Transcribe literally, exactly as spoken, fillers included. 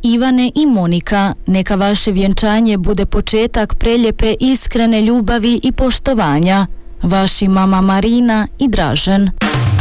Ivane i Monika, neka vaše vjenčanje bude početak preljepe iskrene ljubavi i poštovanja. Vaši mama Marina i Dražen.